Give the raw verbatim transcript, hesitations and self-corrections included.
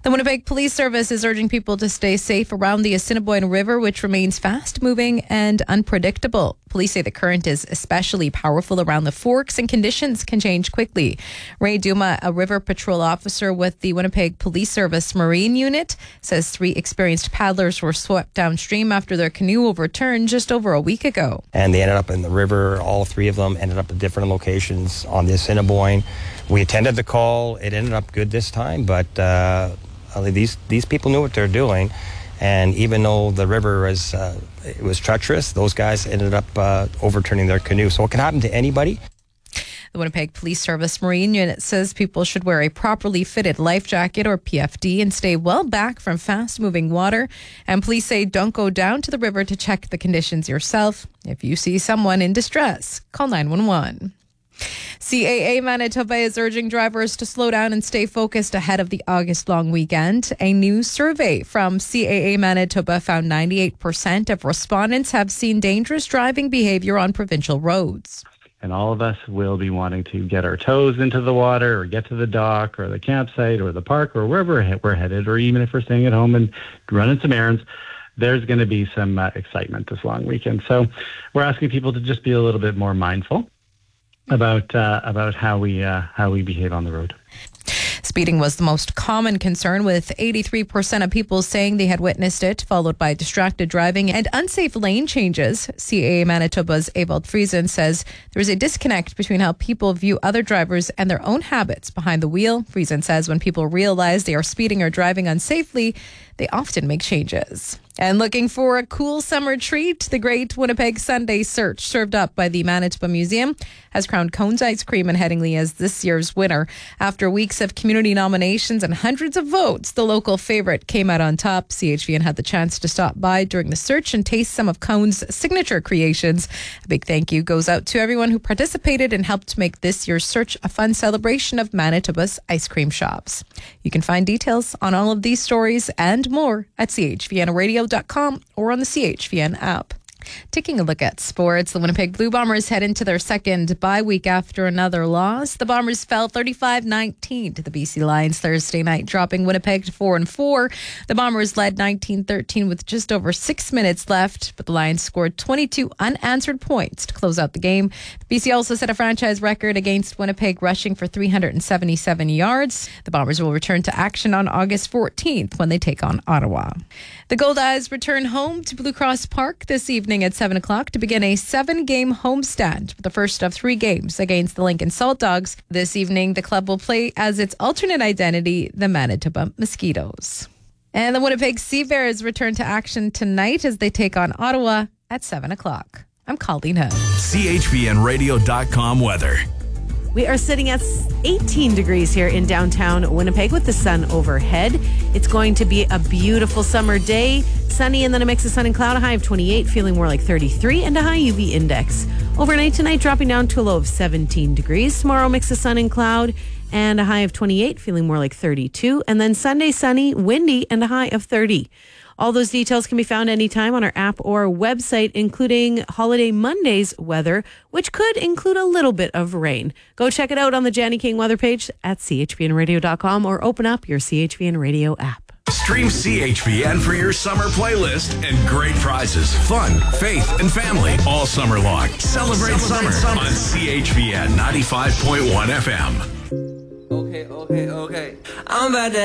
The Winnipeg Police Service is urging people to stay safe around the Assiniboine River, which remains fast-moving and unpredictable. Police say the current is especially powerful around the forks and conditions can change quickly. Ray Duma, a river patrol officer with the Winnipeg Police Service Marine Unit, says three experienced paddlers were swept downstream after their canoe overturned just over a week ago. And they ended up in the river. All three of them ended up at different locations on the Assiniboine. We attended the call. It ended up good this time, but uh, these these people knew what they're doing. And even though the river was, uh, it was treacherous, those guys ended up uh, overturning their canoe. So it can happen to anybody. The Winnipeg Police Service Marine Unit says people should wear a properly fitted life jacket or P F D and stay well back from fast-moving water. And police say don't go down to the river to check the conditions yourself. If you see someone in distress, call nine one one. C A A Manitoba is urging drivers to slow down and stay focused ahead of the August long weekend. A new survey from C A A Manitoba found ninety-eight percent of respondents have seen dangerous driving behavior on provincial roads. And all of us will be wanting to get our toes into the water or get to the dock or the campsite or the park or wherever we're headed, or even if we're staying at home and running some errands. There's going to be some uh, excitement this long weekend. So we're asking people to just be a little bit more mindful about uh, about how we uh, how we behave on the road. Speeding was the most common concern, with eighty-three percent of people saying they had witnessed it, followed by distracted driving and unsafe lane changes. C A A Manitoba's Evald Friesen says there is a disconnect between how people view other drivers and their own habits behind the wheel. Friesen says when people realize they are speeding or driving unsafely, they often make changes. And looking for a cool summer treat, the Great Winnipeg Sunday Search, served up by the Manitoba Museum, has crowned Cones Ice Cream in Headingley as this year's winner. After weeks of community nominations and hundreds of votes, the local favorite came out on top. C H V N had the chance to stop by during the search and taste some of Cones' signature creations. A big thank you goes out to everyone who participated and helped make this year's search a fun celebration of Manitoba's ice cream shops. You can find details on all of these stories and more at c h v n radio dot com or on the C H V N app. Taking a look at sports, the Winnipeg Blue Bombers head into their second bye week after another loss. The Bombers fell thirty-five nineteen to the B C Lions Thursday night, dropping Winnipeg to four and four. The Bombers led nineteen thirteen with just over six minutes left, but the Lions scored twenty-two unanswered points to close out the game. B C also set a franchise record against Winnipeg, rushing for three hundred seventy-seven yards. The Bombers will return to action on August fourteenth when they take on Ottawa. The Goldeyes return home to Blue Cross Park this evening at seven o'clock to begin a seven-game homestand, the first of three games against the Lincoln Salt Dogs. This evening, the club will play as its alternate identity, the Manitoba Mosquitoes. And the Winnipeg Sea Bears return to action tonight as they take on Ottawa at seven o'clock. I'm Colleen Hood. C H V N radio dot com weather. We are sitting at eighteen degrees here in downtown Winnipeg with the sun overhead. It's going to be a beautiful summer day. Sunny and then a mix of sun and cloud. A high of twenty-eight, feeling more like thirty-three, and a high U V index. Overnight tonight, dropping down to a low of seventeen degrees. Tomorrow, mix of sun and cloud and a high of twenty-eight, feeling more like thirty-two. And then Sunday, sunny, windy, and a high of thirty. All those details can be found anytime on our app or website, including Holiday Monday's weather, which could include a little bit of rain. Go check it out on the Janny King weather page at c h v n radio dot com or open up your C H V N Radio app. Stream C H V N for your summer playlist and great prizes, fun, faith, and family all summer long. Celebrate, Celebrate summer, summer on C H V N ninety-five point one F M. Okay, okay, okay. I'm about to